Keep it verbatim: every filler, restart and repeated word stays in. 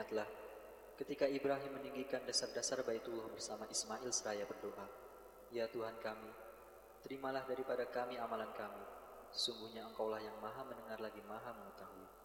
ingatlah ketika Ibrahim meninggikan dasar-dasar Baitullah bersama Ismail seraya berdoa, "Ya Tuhan kami, terimalah daripada kami amalan kami. Sesungguhnya Engkaulah yang maha mendengar lagi maha mengetahui."